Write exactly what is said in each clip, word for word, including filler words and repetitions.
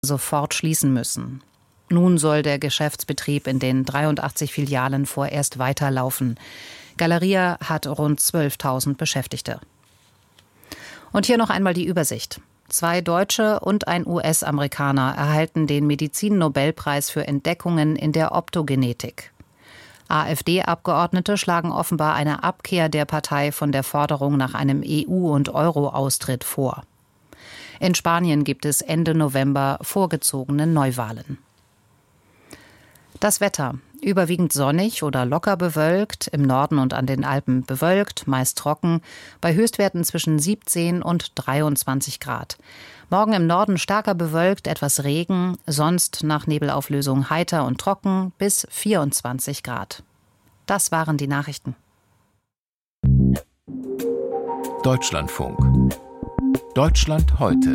sofort schließen müssen. Nun soll der Geschäftsbetrieb in den dreiundachtzig Filialen vorerst weiterlaufen. Galeria hat rund zwölftausend Beschäftigte. Und hier noch einmal die Übersicht. Zwei Deutsche und ein U S-Amerikaner erhalten den Medizin-Nobelpreis für Entdeckungen in der Optogenetik. AfD-Abgeordnete schlagen offenbar eine Abkehr der Partei von der Forderung nach einem E U- und Euro-Austritt vor. In Spanien gibt es Ende November vorgezogene Neuwahlen. Das Wetter. Überwiegend sonnig oder locker bewölkt, im Norden und an den Alpen bewölkt, meist trocken, bei Höchstwerten zwischen siebzehn und dreiundzwanzig Grad. Morgen im Norden starker bewölkt, etwas Regen, sonst nach Nebelauflösung heiter und trocken bis vierundzwanzig Grad. Das waren die Nachrichten. Deutschlandfunk. Deutschland heute.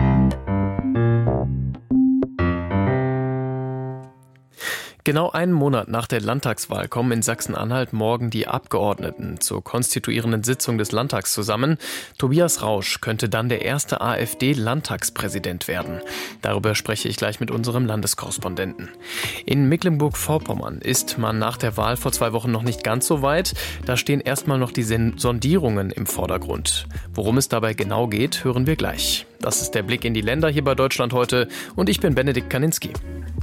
Genau einen Monat nach der Landtagswahl kommen in Sachsen-Anhalt morgen die Abgeordneten zur konstituierenden Sitzung des Landtags zusammen. Tobias Rausch könnte dann der erste AfD-Landtagspräsident werden. Darüber spreche ich gleich mit unserem Landeskorrespondenten. In Mecklenburg-Vorpommern ist man nach der Wahl vor zwei Wochen noch nicht ganz so weit. Da stehen erstmal noch die Sondierungen im Vordergrund. Worum es dabei genau geht, hören wir gleich. Das ist der Blick in die Länder hier bei Deutschland heute und ich bin Benedikt Kaninski.